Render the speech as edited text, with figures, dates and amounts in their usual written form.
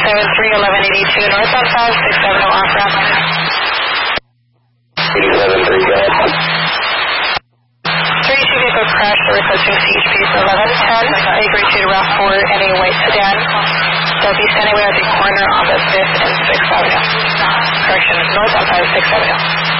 773-1182 north on 567 off ramp. 873, go ahead. 32 vehicle crash, requesting CHP for 1110, a grade 2 to Route 4 and a white sedan. Southeast anywhere at the corner off of 5th and 6th Avenue. Correction, north on 5th, 6th Avenue.